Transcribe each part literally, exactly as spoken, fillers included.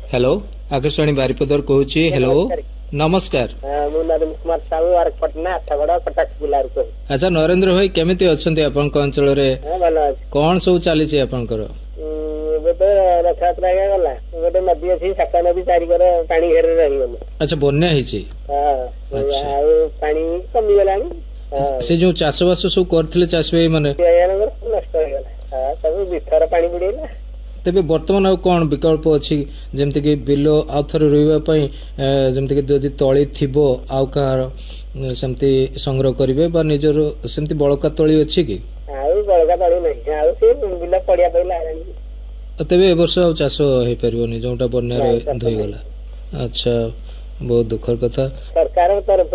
Hello Akashvani बारिपदर कहूँ hello नमस्कार कुमार साहू पटना कटक जिला। अच्छा नरेंद्र भाई केमिति अछंती आपनक अंचल रे कौन सब चली आपनकर रथयात्रा गला गोटे नदी अच्छी शाखा नदी चारिकर पानी घेर रही। अच्छा बन्या हिची पानी कमी गलानी से जो चाष बास सब करथिले चाष भाई माने नष्ट हो गला सब बिथर पानी बुड़ेला। तेबे वर्तमान आ कौन विकल्प अच्छी जमती कि बिल आउ थे रहा जमती कि जदि तली थिबो आउ कहार सेमती संग्रह करिवे बा निजर सेमती बळका तली अच्छी कि आउ बळका तली नहीं आउ से बिल पड़िया पइला तेबे ए वर्ष आउ चाष हे परबोनी जोटा बन्या रे धोई गला। अच्छा बहुत दुखर कथा सरकार तरफ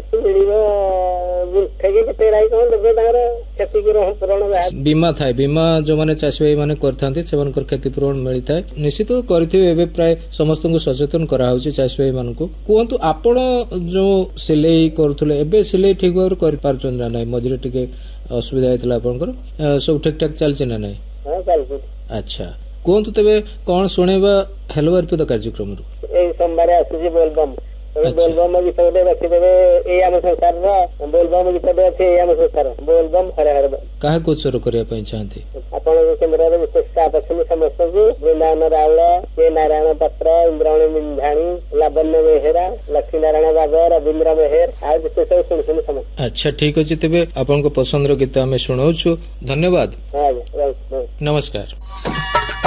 बीमा थाए बीमा जो माने चाषी भाई माने करथांती सेमानकर क्षतिपूरण मिलता है निश्चित करथिबे एबे प्राय समस्त को सचेतन करा होची चाषी भाई मानको कोंतु आपण जो सिलाई करथुले एबे सिलाई ठीक भाव कर पारचन ना नै मजरे टिके असुविधा हेतला आपनकर सब ठीक ठाक चलछि ना नै। हां चलछि। अच्छा कोंतु तबे कोन सुनेबा हेलो अर्पित कार्यक्रम रु ए सोमवार आसुची बोलबम बोलबम गीत गोटे रखिदेवे ए आम संसार बोलबम गीत अच्छे ए आम संसार बोलबम हरे हरे काहे गोचर करिया पई चाहते आपण केंद्र रे विशेष स्टाफ अछि समस्त को वृंदावन रावल के नारायण पत्र इंद्राणी मिंधाणी लावण्य मेहरा लक्ष्मी नारायण बागर रविंद्र मेहर आ विशेष सुन सुन समस्त। अच्छा ठीक अछि तबे आपण को पसंद रो गीत हमें सुनाउछु धन्यवाद। हां नमस्कार।